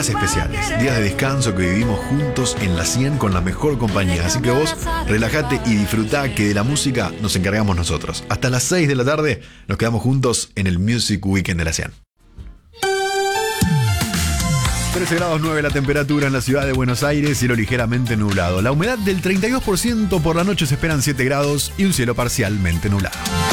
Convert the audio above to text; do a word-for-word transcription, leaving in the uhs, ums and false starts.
días especiales, días de descanso que vivimos juntos en la cien con la mejor compañía. Así que vos, relájate y disfrutá, que de la música nos encargamos nosotros. Hasta las seis de la tarde nos quedamos juntos en el Music Weekend de la cien. trece grados nueve la temperatura en la ciudad de Buenos Aires, cielo ligeramente nublado. La humedad del treinta y dos por ciento, por la noche se esperan siete grados y un cielo parcialmente nublado.